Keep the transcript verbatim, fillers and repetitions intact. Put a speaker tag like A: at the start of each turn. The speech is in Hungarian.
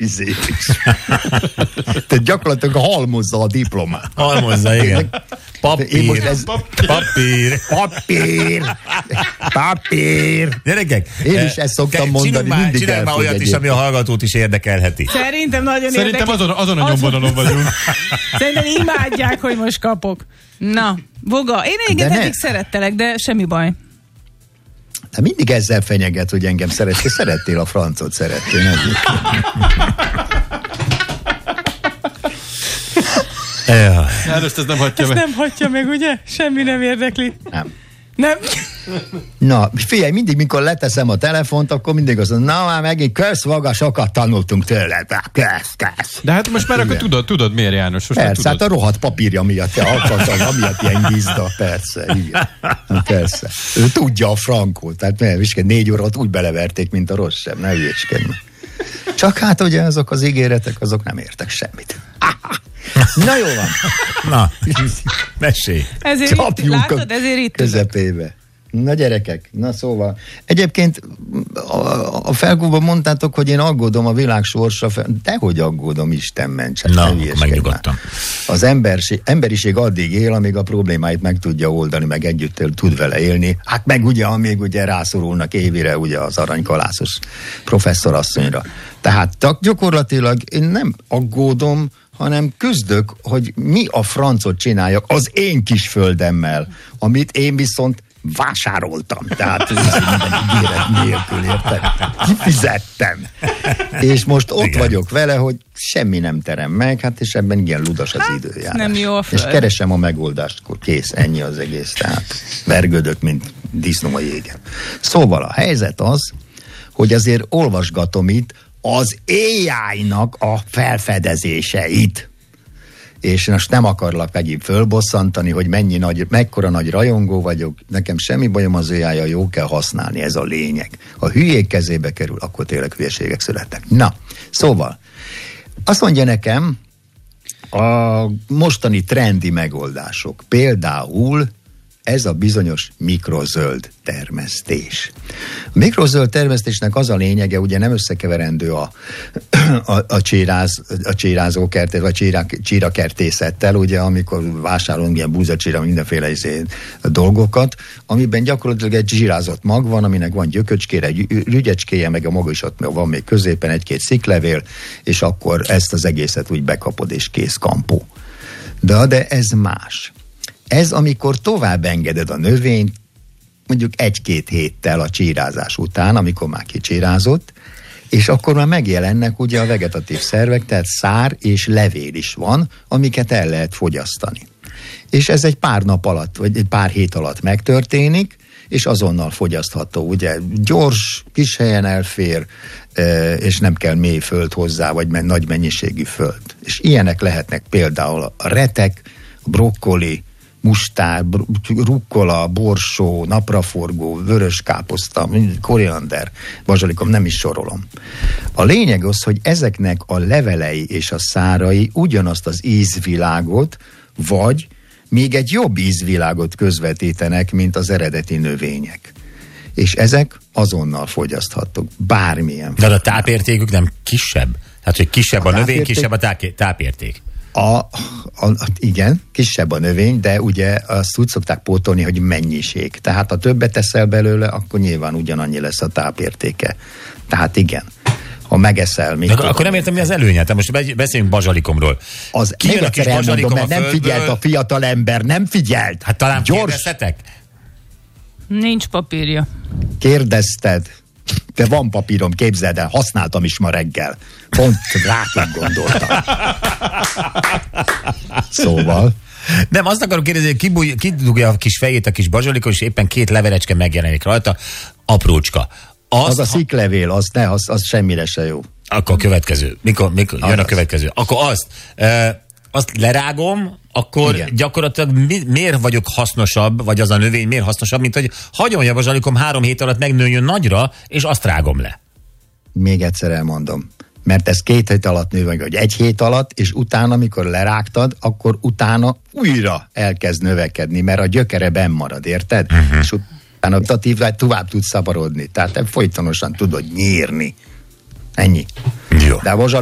A: izé is. Tehát gyakorlatilag halmozza a diplomát.
B: Halmozza, igen. Papír.
A: Ez...
B: Papír.
A: Papír. Papír.
B: Gyerekek,
A: én is ezt szoktam mondani.
B: Már,
A: mindig
B: csinálj már olyat is, ami a hallgatót is érdekelheti.
C: Szerintem nagyon
D: Szerintem
C: érdekli.
D: azon, azon a nyomvonalon vagyunk.
C: Szerintem imádják, hogy most kapok. Na, Voga, én egyébként
A: ne.
C: eddig szerettelek, de semmi baj.
A: De mindig ezzel fenyeget, hogy engem szerettél. Szerettél a francot, szerettél. Nem?
D: János, ez nem hagyja
C: Ezt
D: meg.
C: nem hagyja meg, ugye? Semmi nem érdekli.
A: Nem.
C: Nem.
A: Na, figyelj, mindig, mikor leteszem a telefont, akkor mindig azt mondom, na már megint kösz, Vaga, sokat tanultunk tőled. Kösz, kösz.
D: De hát most már akkor tudod, tudod miért, János? Most
A: Persze, hát
D: tudod.
A: a rohadt papírja miatt, te akartad, amiatt ilyen gizda, persze, igen. Persze. Ő tudja a frankót, tehát mert viszont négy órát úgy beleverték, mint a rossz sem, ne hülyéskedj. Csak hát ugye azok az ígéretek, azok nem értek semmit. Na jó van.
B: Na, mesélj.
C: Ezért itt,
A: Csapjunk
C: látod,
A: a
C: ezért itt
A: közepébe. Na gyerekek, na szóval. Egyébként a, a felkúban mondtátok, hogy én aggódom a világ sorsa, dehogy aggódom, Isten mentsen.
B: Na, megnyugodtam.
A: Az emberiség, emberiség addig él, amíg a problémáit meg tudja oldani, meg együtt tud vele élni. Hát meg ugye, amíg ugye rászorulnak évire ugye az aranykalászos professzorasszonyra. Tehát gyakorlatilag én nem aggódom, hanem küzdök, hogy mi a francot csináljak az én kis földemmel, amit én viszont vásároltam. Tehát ígéret nélkül, érted? Kifizettem. És most ott igen. vagyok vele, hogy semmi nem terem meg, hát és ebben igen ludas az hát, időjárás.
C: Nem jó a föld.
A: És keresem a megoldást, akkor kész, ennyi az egész. Tehát vergődök, mint disznó a jégen. Szóval a helyzet az, hogy azért olvasgatom itt az á í-nak a felfedezéseit. És most nem akarlak megint fölbosszantani, hogy mennyi nagy, mekkora nagy rajongó vagyok, nekem semmi bajom az á í-jal, jó kell használni, ez a lényeg. Ha hülyék kezébe kerül, akkor tényleg hülyeségek születnek. Na, szóval, azt mondja nekem, a mostani trendi megoldások, például ez a bizonyos mikrozöld termesztés. A mikrozöld termesztésnek az a lényege, ugye nem összekeverendő a, a, a, cséráz, a csírázókertész, vagy csíra, csírakertészettel, ugye, amikor vásárolunk ilyen búzacsíra, mindenféle izé, dolgokat, amiben gyakorlatilag egy zsírázott mag van, aminek van gyököcskére, egy rügyecskéje, meg a maga is ott van még középen egy-két sziklevél, és akkor ezt az egészet úgy bekapod, és kész kampó. De, de ez más. Ez, amikor tovább engeded a növényt, mondjuk egy-két héttel a csírázás után, amikor már kicsirázott, és akkor már megjelennek ugye a vegetatív szervek, tehát szár és levél is van, amiket el lehet fogyasztani. És ez egy pár nap alatt, vagy egy pár hét alatt megtörténik, és azonnal fogyasztható. Ugye gyors, kis helyen elfér, és nem kell mély föld hozzá, vagy nagy mennyiségű föld. És ilyenek lehetnek például a retek, a brokkoli, mustár, rukkola, borsó, napraforgó, vörös káposzta, koriander, bazsalikom, nem is sorolom. A lényeg az, hogy ezeknek a levelei és a szárai ugyanazt az ízvilágot, vagy még egy jobb ízvilágot közvetítenek, mint az eredeti növények. És ezek azonnal fogyaszthatók, bármilyen.
B: De a tápértékük nem kisebb? Tehát, hogy kisebb a, a növény, tápérték... kisebb a tá- tápérték.
A: A, a, a, igen, kisebb a növény, de ugye azt úgy szokták pótolni, hogy mennyiség. Tehát ha többet teszel belőle, akkor nyilván ugyanannyi lesz a tápértéke. Tehát igen, ha megeszel...
B: De tudom, akkor nem értem, mi az előnye? Tehát most beszéljünk bazsalikomról.
A: Az
B: ki jön a kis bazsalikom a
A: nem figyelt a fiatal ember, nem figyelt.
B: Hát talán kérdeztetek?
C: Nincs papírja.
A: Kérdezted. De van papírom, képzeld el, használtam is ma reggel. Pont rátok gondoltam. Szóval.
B: Nem, azt akarom kérdezni, hogy kidugja a kis fejét a kis bazsalikon, és éppen két levelecske megjelenik rajta, aprócska. Azt,
A: az a sziklevél, az ne, az, az semmire se jó.
B: Akkor a következő. Mikor, mikor jön a következő? Akkor azt, e, azt lerágom, akkor igen. Gyakorlatilag mi, miért vagyok hasznosabb, vagy az a növény miért hasznosabb, mint hogy hagyom, hogy a bazsalikom három hét alatt megnőjön nagyra, és azt rágom le.
A: Még egyszer elmondom. Mert ez két hét alatt nő, vagy egy hét alatt, és utána, amikor lerágtad, akkor utána újra elkezd növekedni, mert a gyökere benn marad, érted? Uh-huh. És utána tovább tud szabarodni. Tehát folytonosan tudod nyírni. Ennyi.
B: Jó.
A: De a